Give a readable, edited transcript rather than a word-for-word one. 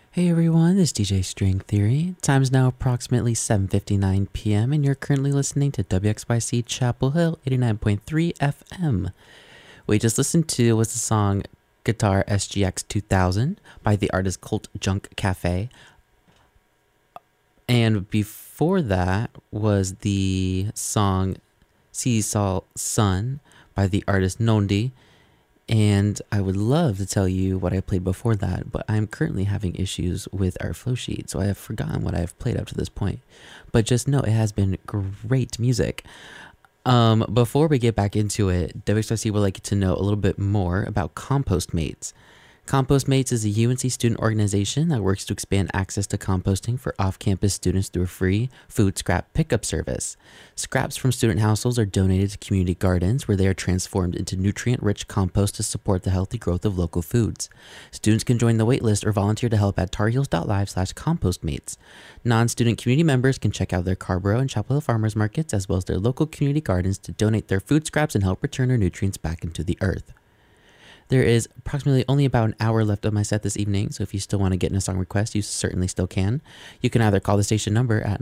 Hey everyone, this is DJ String Theory. Time is now approximately 7:59 p.m. and you're currently listening to WXYC Chapel Hill 89.3 FM. What you just listened to was the song Guitar SGX 2000 by the artist Cult Junk Cafe. And before that was the song Sea Salt Sun by the artist Nondi. And I would love to tell you what I played before that, but I'm currently having issues with our flow sheet, so I have forgotten what I've played up to this point. But just know it has been great music. Before we get back into it, WXRC would like to know a little bit more about Compost Mates. Compost Mates is a UNC student organization that works to expand access to composting for off-campus students through a free food scrap pickup service. Scraps from student households are donated to community gardens where they are transformed into nutrient-rich compost to support the healthy growth of local foods. Students can join the waitlist or volunteer to help at tarheels.live/compostmates. Non-student community members can check out their Carborough and Chapel Hill farmers markets as well as their local community gardens to donate their food scraps and help return their nutrients back into the earth. There is approximately only about an hour left of my set this evening, so if you still want to get in a song request, you certainly still can. You can either call the station number at